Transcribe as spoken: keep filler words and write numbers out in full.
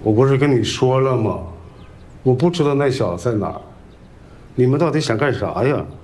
我不是跟你说了吗？我不知道那小子在哪儿，你们到底想干啥呀？